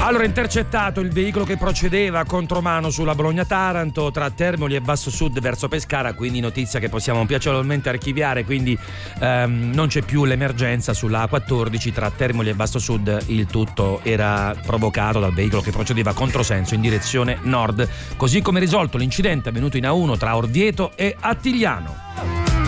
Allora, intercettato il veicolo che procedeva contromano sulla Bologna-Taranto tra Termoli e Basso Sud verso Pescara, quindi notizia che possiamo piacevolmente archiviare, quindi non c'è più l'emergenza sulla A14 tra Termoli e Basso Sud, il tutto era provocato dal veicolo che procedeva controsenso in direzione nord, così come risolto l'incidente avvenuto in A1 tra Orvieto e Attigliano.